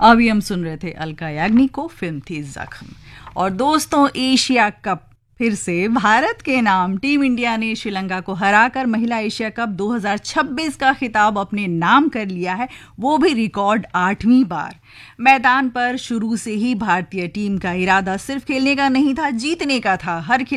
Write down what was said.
अभी हम सुन रहे थे अलका याग्निक को, फिल्म थी जख्म। और दोस्तों, एशिया कप फिर से भारत के नाम। टीम इंडिया ने श्रीलंका को हराकर महिला एशिया कप 2026 का खिताब अपने नाम कर लिया है, वो भी रिकॉर्ड 8वीं बार। मैदान पर शुरू से ही भारतीय टीम का इरादा सिर्फ खेलने का नहीं था, जीतने का था। हर